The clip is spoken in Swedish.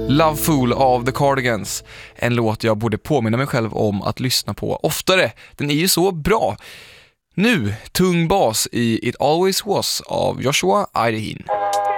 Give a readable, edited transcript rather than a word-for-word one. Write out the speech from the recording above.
Loveful av The Cardigans. En låt jag borde påminna mig själv om att lyssna på oftare. Den är ju så bra. Nu, tung bas i It Always Was av Joshua Idahin.